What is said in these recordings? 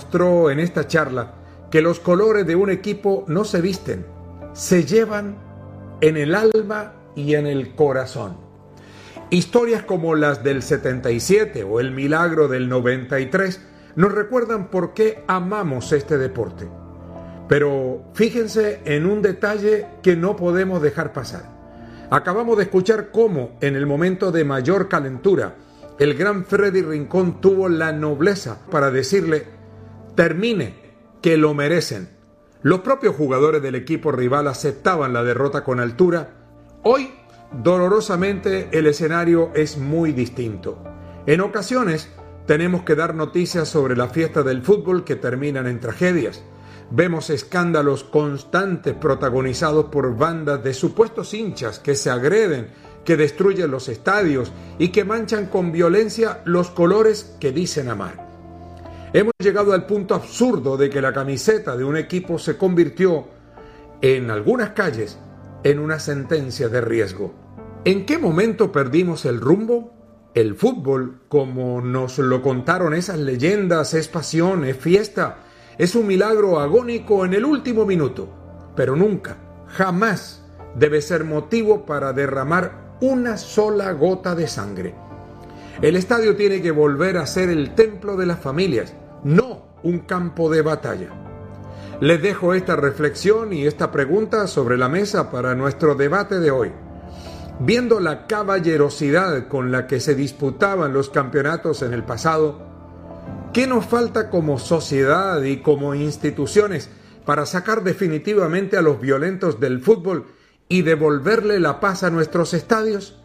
demostró en esta charla que los colores de un equipo no se visten, se llevan en el alma y en el corazón. Historias como las del 77 o el milagro del 93 nos recuerdan por qué amamos este deporte. Pero fíjense en un detalle que no podemos dejar pasar. Acabamos de escuchar cómo, en el momento de mayor calentura, el gran Freddy Rincón tuvo la nobleza para decirle: termine, que lo merecen. Los propios jugadores del equipo rival aceptaban la derrota con altura. Hoy, dolorosamente, el escenario es muy distinto. En ocasiones, tenemos que dar noticias sobre la fiesta del fútbol que terminan en tragedias. Vemos escándalos constantes protagonizados por bandas de supuestos hinchas que se agreden, que destruyen los estadios y que manchan con violencia los colores que dicen amar. Hemos llegado al punto absurdo de que la camiseta de un equipo se convirtió, en algunas calles, en una sentencia de riesgo. ¿En qué momento perdimos el rumbo? El fútbol, como nos lo contaron esas leyendas, es pasión, es fiesta, es un milagro agónico en el último minuto, pero nunca, jamás debe ser motivo para derramar una sola gota de sangre. El estadio tiene que volver a ser el templo de las familias, no un campo de batalla. Les dejo esta reflexión y esta pregunta sobre la mesa para nuestro debate de hoy. Viendo la caballerosidad con la que se disputaban los campeonatos en el pasado, ¿qué nos falta como sociedad y como instituciones para sacar definitivamente a los violentos del fútbol y devolverle la paz a nuestros estadios?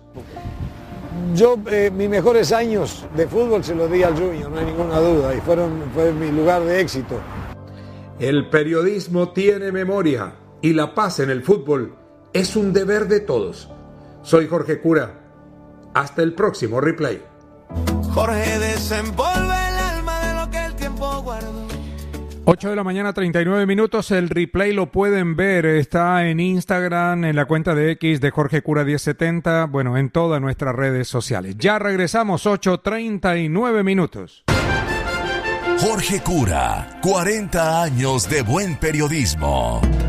Yo, mis mejores años de fútbol se los di al Junior, no hay ninguna duda, y fue mi lugar de éxito. El periodismo tiene memoria y la paz en el fútbol es un deber de todos. Soy Jorge Cura. Hasta el próximo replay. Jorge desenvolve el alma de lo que el tiempo guardó. 8 de la mañana, 39 minutos. El replay lo pueden ver. Está en Instagram, en la cuenta de X de Jorge Cura 1070. Bueno, en todas nuestras redes sociales. Ya regresamos, 8:39 minutos. Jorge Cura, 40 años de buen periodismo.